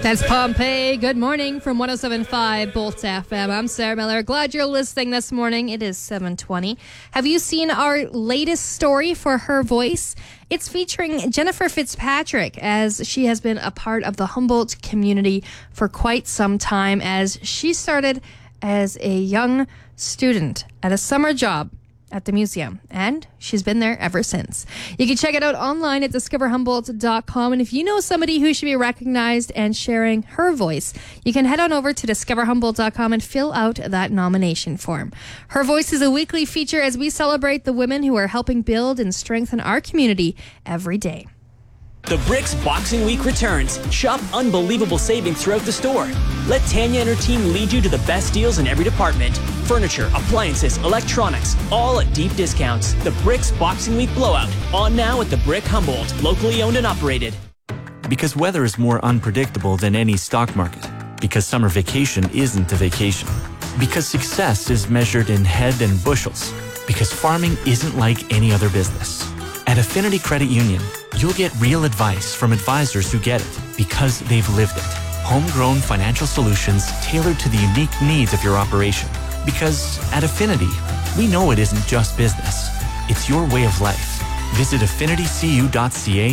That's Pompeii. Good morning from 107.5 Bolt FM. I'm Sarah Miller. Glad you're listening this morning. It is 7:20. Have you seen our latest story for Her Voice? It's featuring Jennifer Fitzpatrick, as she has been a part of the Humboldt community for quite some time, as she started as a young student at a summer job at the museum, and she's been there ever since. You can check it out online at discoverhumboldt.com, and if you know somebody who should be recognized and sharing her voice, you can head on over to discoverhumboldt.com and fill out that nomination form. Her Voice is a weekly feature as we celebrate the women who are helping build and strengthen our community every day. The Bricks Boxing Week returns. Shop unbelievable savings throughout the store. Let Tanya and her team lead you to the best deals in every department. Furniture, appliances, electronics, all at deep discounts. The Bricks Boxing Week Blowout. On now at the Brick Humboldt. Locally owned and operated. Because weather is more unpredictable than any stock market. Because summer vacation isn't a vacation. Because success is measured in head and bushels. Because farming isn't like any other business. At Affinity Credit Union, you'll get real advice from advisors who get it because they've lived it. Homegrown financial solutions tailored to the unique needs of your operation. Because at Affinity, we know it isn't just business. It's your way of life. Visit affinitycu.ca